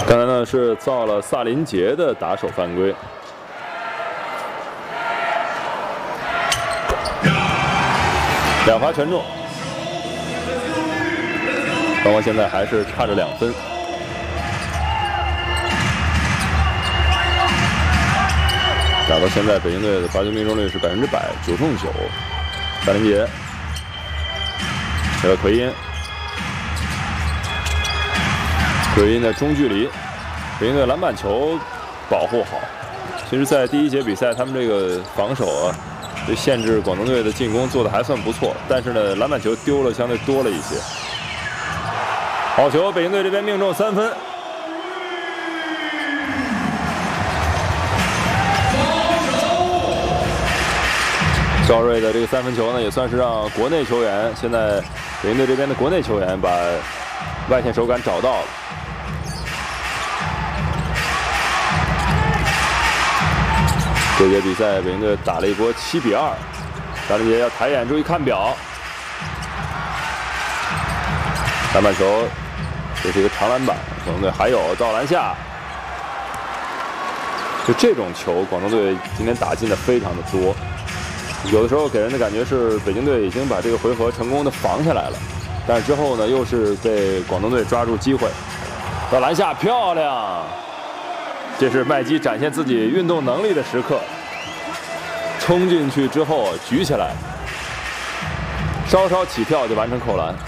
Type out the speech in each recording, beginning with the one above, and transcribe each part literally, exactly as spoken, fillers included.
刚才呢是造了萨林杰的打手犯规，两罚全中，双方现在还是差着两分。打到现在，北京队的罚球命中率是百分之百，九中九。萨林杰，这个奎因。 奎因的中距离，北京队篮板球保护好。其实，在第一节比赛，他们这个防守啊，对限制广东队的进攻做的还算不错，但是呢，篮板球丢了相对多了一些。好球，北京队这边命中三分。赵睿的这个三分球呢，也算是让国内球员，现在北京队这边的国内球员把外线手感找到了。 这节比赛，北京队打了一波七比二。萨林杰要抬眼，注意看表。篮板球，这是一个长篮板。广东队还有到篮下，就这种球，广东队今天打进的非常的多。有的时候给人的感觉是北京队已经把这个回合成功的防下来了，但是之后呢，又是被广东队抓住机会，到篮下漂亮。 这是麦基展现自己运动能力的时刻，冲进去之后举起来，稍稍起跳就完成扣篮。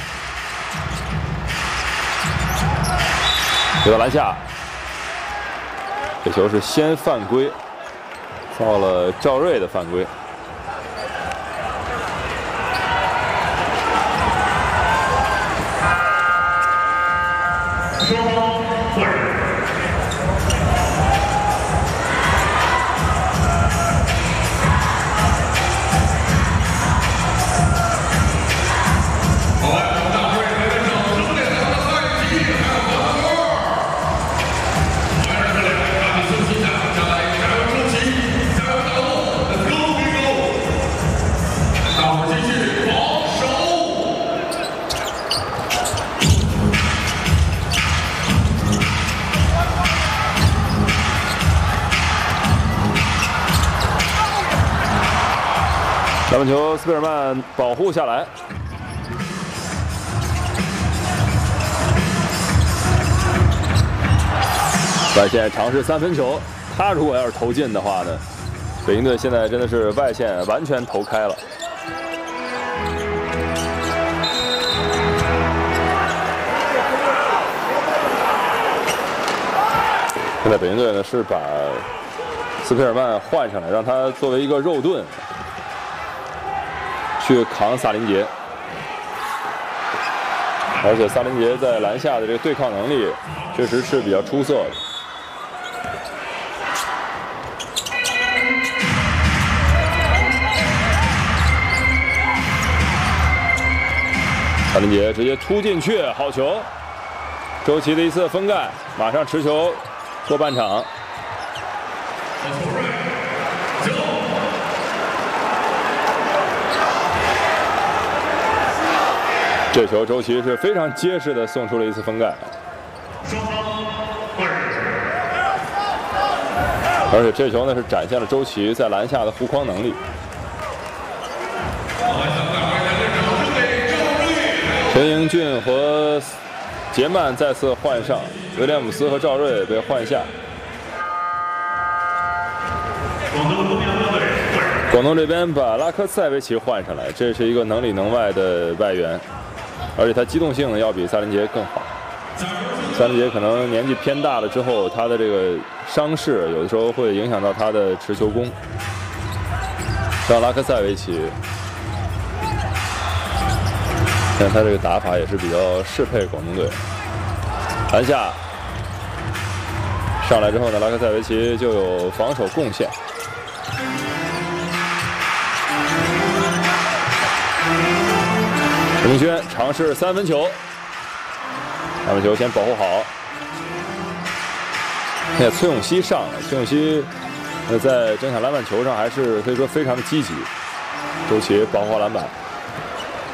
回到篮下，这球是先犯规，造了赵睿的犯规。 双方换人。 篮板球，斯佩尔曼保护下来。外线尝试三分球，他如果要是投进的话呢，北京队现在真的是外线完全投开了。现在北京队呢是把斯佩尔曼换上来，让他作为一个肉盾。 去扛萨林杰，而且萨林杰在篮下的这个对抗能力确实是比较出色的。萨林杰直接突进去，好球！周琦的一次封盖，马上持球过半场。 这球周琦是非常结实的送出了一次封盖，而且这球呢是展现了周琦在篮下的护框能力。陈英俊和杰曼再次换上，威廉姆斯和赵睿被换下。广东这边把拉科塞维奇换上来，这是一个能里能外的外援。 而且他机动性呢要比萨林杰更好。萨林杰可能年纪偏大了之后，他的这个伤势有的时候会影响到他的持球攻。像拉科塞维奇，但他这个打法也是比较适配广东队。篮下上来之后呢，拉科塞维奇就有防守贡献。 陈明轩尝试三分球，三分球先保护好。现在崔永熙上了，崔永熙呃在争抢篮板球上还是可以说非常的积极。周琦保护好篮板。